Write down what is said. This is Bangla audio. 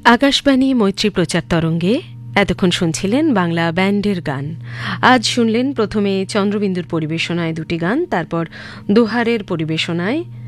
আকাশবাণী মৈত্রী প্রচার তরঙ্গে এতক্ষণ শুনছিলেন বাংলা ব্যান্ডের গান। আজ শুনলেন প্রথমে চন্দ্রবিন্দুর পরিবেশনায় দুটি গান, তারপর দোহারের পরিবেশনায়